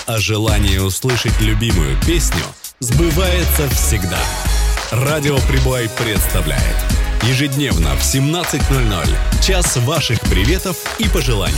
а желание услышать любимую песню сбывается всегда. Радио Прибой представляет ежедневно в 17:00 час ваших приветов и пожеланий.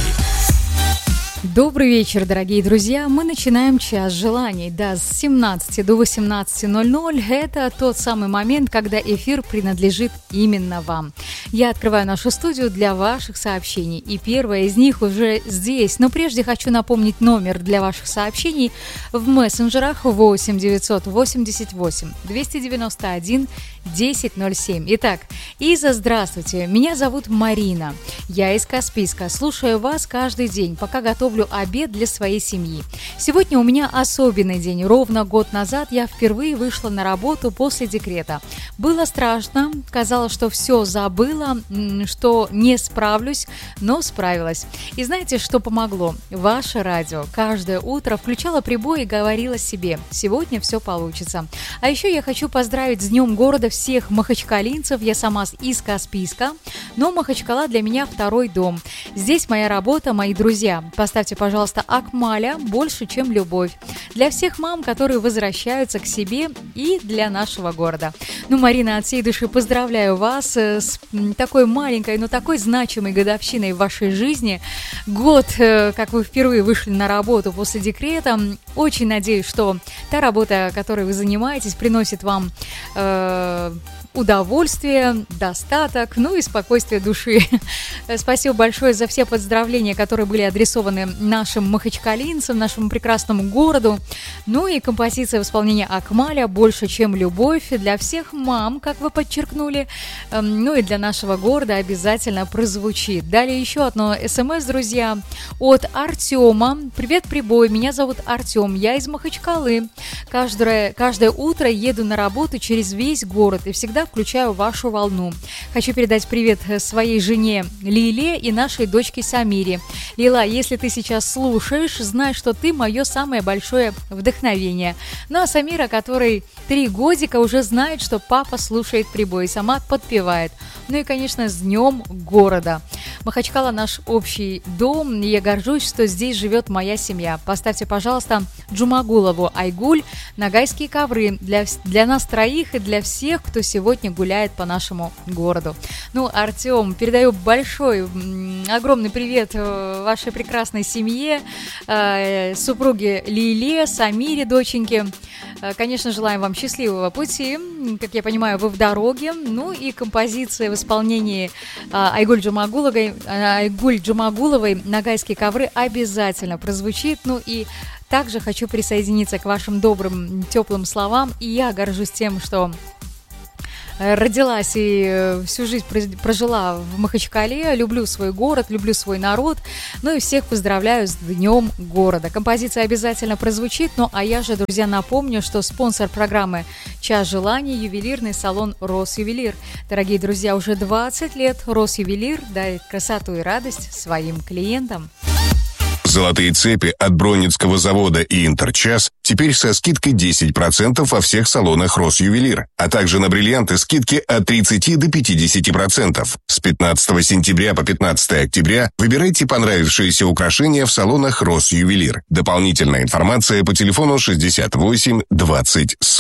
Добрый вечер, дорогие друзья. Мы начинаем час желаний. Да, с 17 до 18:00. Это тот самый момент, когда эфир принадлежит именно вам. Я открываю нашу студию для ваших сообщений. И первое из них уже здесь. Но прежде хочу напомнить номер для ваших сообщений в мессенджерах 8 988 291 1007. Итак, Иза, здравствуйте. Меня зовут Марина. Я из Каспийска. Слушаю вас каждый день, пока готовлю обед для своей семьи. Сегодня у меня особенный день. Ровно год назад я впервые вышла на работу после декрета. Было страшно. Казалось, что все забыла, что не справлюсь, но справилась. И знаете, что помогло? Ваше радио. Каждое утро включала прибой и говорила себе: сегодня все получится. А еще я хочу поздравить с Днем города всех махачкалинцев. Я сама из Каспийска, но Махачкала для меня второй дом. Здесь моя работа, мои друзья. Поставьте, пожалуйста, Акмаля «Больше, чем любовь». Для всех мам, которые возвращаются к себе, и для нашего города. Ну, Марина, от всей души поздравляю вас с такой маленькой, но такой значимой годовщиной в вашей жизни. Год, как вы впервые вышли на работу после декрета. Очень надеюсь, что та работа, которой вы занимаетесь, приносит вам удовольствие, достаток, ну и спокойствие души. Спасибо большое за все поздравления, которые были адресованы нашим махачкалинцам, нашему прекрасному городу. Ну и композиция в исполнении Акмаля «Больше, чем любовь» для всех мам, как вы подчеркнули. Ну и для нашего города обязательно прозвучит. Далее еще одно СМС, друзья, от Артема. Привет, Прибой, меня зовут Артем, я из Махачкалы. Каждое утро еду на работу через весь город и всегда включаю вашу волну. Хочу передать привет своей жене Лиле и нашей дочке Самире. Лила, если ты сейчас слушаешь, знай, что ты мое самое большое вдохновение. Ну а Самира, которой 3 годика, уже знает, что папа слушает Прибой и сама подпевает. Ну и, конечно, с Днем города. Махачкала наш общий дом, и я горжусь, что здесь живет моя семья. Поставьте, пожалуйста, Джумагулову Айгуль «Ногайские ковры» для нас троих и для всех, кто сегодня гуляет по нашему городу. Ну, Артем, передаю большой, огромный привет вашей прекрасной семье, супруге Лиле, Самире, доченьке. Конечно, желаем вам счастливого пути. Как я понимаю, вы в дороге. Ну и композиция в исполнении Айгуль Джумагуловой «Ногайские ковры» обязательно прозвучит. Ну и также хочу присоединиться к вашим добрым, теплым словам. И я горжусь тем, что родилась и всю жизнь прожила в Махачкале. Люблю свой город, люблю свой народ. Ну и всех поздравляю с Днем города. Композиция обязательно прозвучит. Ну а я же, друзья, напомню, что спонсор программы «Час желаний» — ювелирный салон «Росювелир». Дорогие друзья, уже 20 лет Росювелир дарит красоту и радость своим клиентам. Золотые цепи от Бронницкого завода и Интерчас теперь со скидкой 10% во всех салонах Росювелир, а также на бриллианты скидки от 30 до 50%. С 15 сентября по 15 октября выбирайте понравившиеся украшения в салонах Росювелир. Дополнительная информация по телефону 68 20 40.